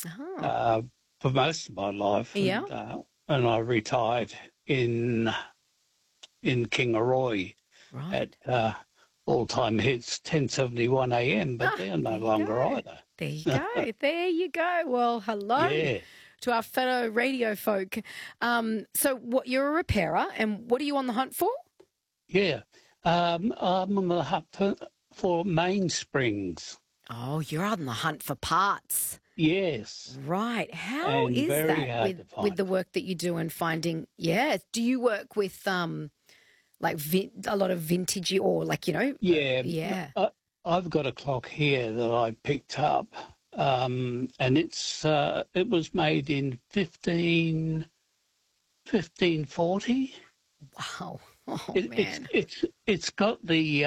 Oh, uh, for most of my life, yeah. and I retired in in Kingaroy at Right. all-time hits 10:71 a.m. But Ah, they're no there you longer go. either. There you go. There you go. Well, hello Yeah, to our fellow radio folk. So what you're a repairer and what are you on the hunt for? yeah. I'm on the hunt for mainsprings. Oh, you're on the hunt for parts. Yes, Right. How and is very that hard to with the find. work that you do and finding, yeah, do you work with like a lot of vintagey or like, Yeah, yeah. I've got a clock here that I picked up, and it was made in 1540. Wow. Oh It, it's man. it's it's got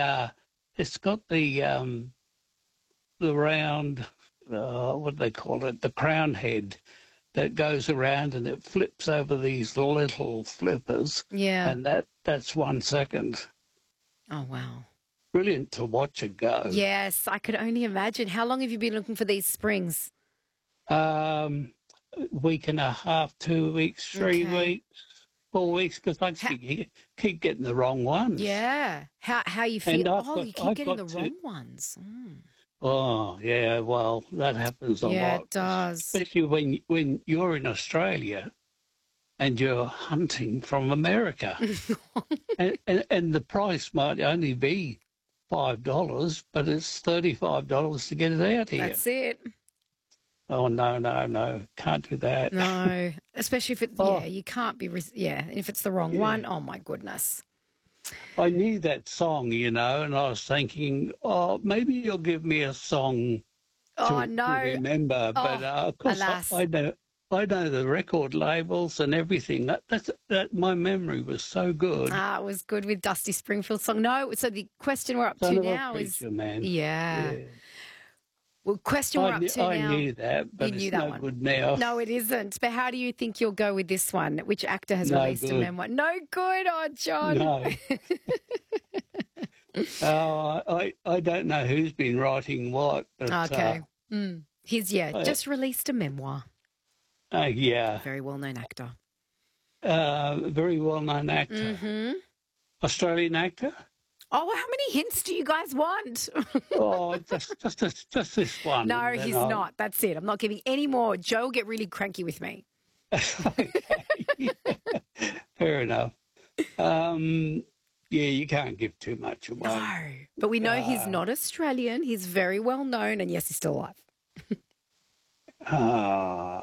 the round, what do they call it, the crown head that goes around and it flips over these little flippers, Yeah. and that's 1 second. Oh wow. Brilliant to watch it go. Yes, I could only imagine. How long have you been looking for these springs? Um, Week and a half, 2 weeks, three Okay. weeks, 4 weeks, because I How, keep getting the wrong ones. yeah. How you feel? And Oh, you keep I've getting the got to, wrong ones. Mm. oh yeah, well, that happens a Yeah, lot, it does. especially when you're in Australia and you're hunting from America. And the price might only be $5, but it's $35 to get it out here. That's it. Oh no, no, no, can't do that. No, especially if it's, yeah, Oh you can't be, yeah, if it's the wrong yeah, one, oh my goodness. I knew that song, and I was thinking, oh, maybe you'll give me a song Oh to no. remember. But Oh, of course, alas. I know the record labels and everything. That my memory was so good. Ah, it was good with Dusty Springfield song. No, so the question we're up Son to of a now is, preacher man. yeah. Yeah, Well, question we're up to I now, knew that, you but knew it's that no one. good now. No, it isn't. But how do you think you'll go with this one? Which actor has No released a good. memoir? No good, oh, John. No. I don't know who's been writing what, but Okay. He's, yeah, I, just released a memoir. yeah, Very well known actor. very well known actor, Mm-hmm. Australian actor. Oh, how many hints do you guys want? Oh, just this one, No, and then he's not. That's it. I'm not giving any more. Joe will get really cranky with me. okay, fair enough. Yeah, you can't give too much away. No, but we know he's Uh, not Australian. He's very well known, and yes, he's still alive. uh,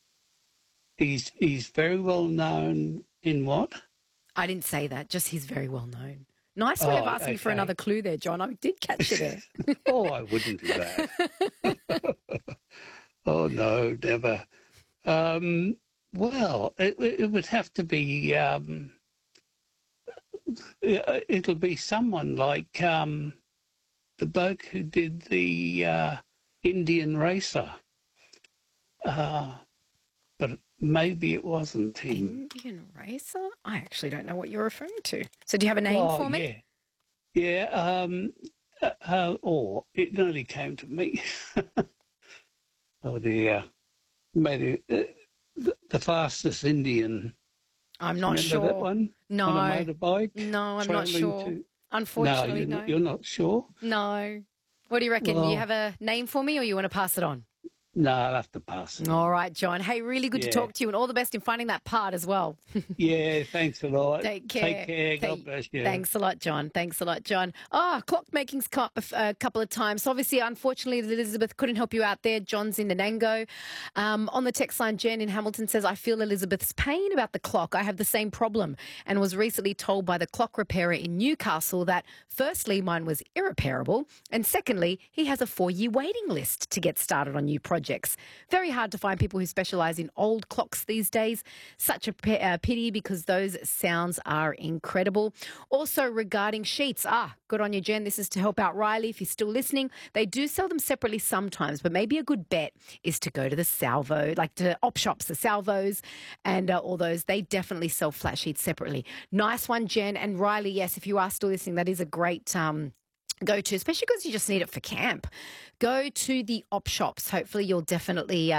he's very well known in what? I didn't say that. Just he's very well known. Nice way of Oh, asking for okay. another clue there, John. I did catch you there. Oh, I wouldn't do that. Oh no, never. Well, it would have to be. It'll be someone like the bloke who did the Indian Racer, uh, but maybe it wasn't him. Indian racer? I actually don't know what you're referring to. So do you have a name Oh for me? yeah, yeah. Or it nearly came to me. Oh dear, maybe the fastest Indian. I'm not Remember that sure. one on a No, motorbike no, I'm not traveling sure. to? No, Unfortunately, no. you're not sure. No. What do you reckon? Do you Well, have a name for me or you want to pass it on? no, I'll have to pass it All on. right, John. Hey, really good to Yeah. talk to you and all the best in finding that part as well. Yeah, thanks a lot. Take Take care. care. God bless you. Thanks a lot, John. Thanks a lot, John. Oh, clock making's come up a couple of times. So obviously, unfortunately, Elizabeth couldn't help you out there. John's in Nanango. On the text line, Jen in Hamilton says, I feel Elizabeth's pain about the clock. I have the same problem and was recently told by the clock repairer in Newcastle that firstly, mine was irreparable. And secondly, he has a 4-year waiting list to get started on new projects. Very hard to find people who specialise in old clocks these days. Such a pity because those sounds are incredible. Also regarding sheets, good on you, Jen. This is to help out Riley if he's still listening. They do sell them separately sometimes, but maybe a good bet is to go to the salvo, like to op shops, the salvos and all those. They definitely sell flat sheets separately. Nice one, Jen. And Riley, yes, if you are still listening, that is a great go to, especially because you just need it for camp. Go to the op shops. Hopefully you'll definitely